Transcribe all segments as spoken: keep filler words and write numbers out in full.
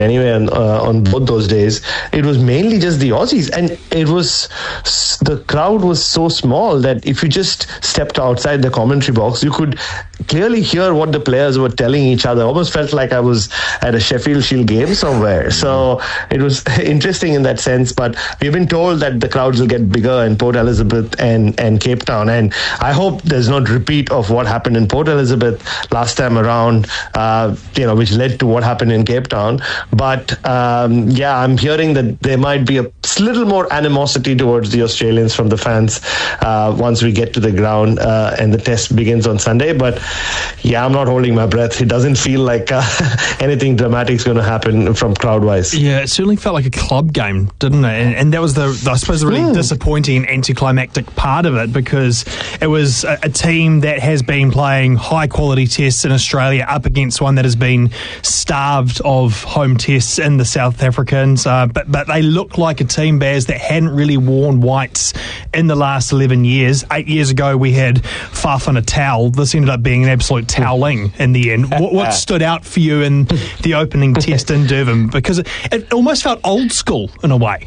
anyway on, uh, on both those days. It was mainly just the Aussies, and it was the crowd was so small that if you just stepped outside the commentary box, you could clearly hear what the players were telling each other. Almost felt like I was at a Sheffield Shield game somewhere. So it was interesting in that sense, but we've been told that the crowds will get bigger in Port Elizabeth and, and Cape Town, and I hope there's not repeat of what happened in Port Elizabeth last time around, uh, you know, which led to what happened in Cape Town. But um, yeah, I'm hearing that there might be a little more animosity towards the Australians from the fans uh, once we get to the ground uh, and the test begins on Sunday. But yeah, I'm not holding my breath. It doesn't feel like uh, anything dramatic is going to happen from crowd-wise. Yeah, it certainly felt like a club game, didn't it? And, and that was the, I suppose, the really mm. disappointing anticlimactic part of it, because it was a, a team that has been playing high-quality tests in Australia up against one that has been starved of home tests in the South Africans, uh, but but they looked like a team, Baz, that hadn't really worn whites in the last eleven years. Eight years ago, we had Faf and a towel. This ended up being an absolute toweling in the end. What, what stood out for you in the opening test in Durban? Because it, it almost felt old school in a way.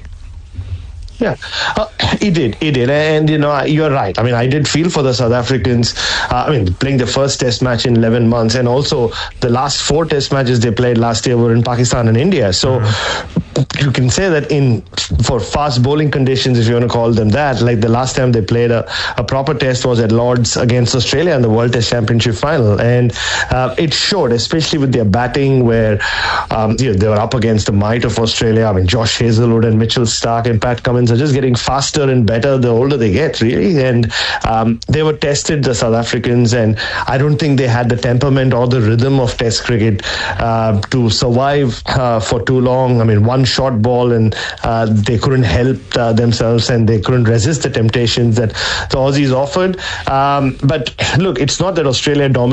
Yeah, uh, it did, it did. And, you know, you're right. I mean, I did feel for the South Africans, uh, I mean, playing the first test match in eleven months, and also the last four test matches they played last year were in Pakistan and India. So mm-hmm. you can say that in for fast bowling conditions, if you want to call them that, like the last time they played a, a proper test was at Lord's against Australia in the World Test Championship final. And uh, it showed, especially with their batting, where um, you know, they were up against the might of Australia. I mean, Josh Hazlewood and Mitchell Starc and Pat Cummins are just getting faster and better the older they get, really. And um, they were tested, the South Africans, and I don't think they had the temperament or the rhythm of Test cricket uh, to survive uh, for too long. I mean, one short ball and uh, they couldn't help uh, themselves, and they couldn't resist the temptations that the Aussies offered. Um, but look, it's not that Australia dominated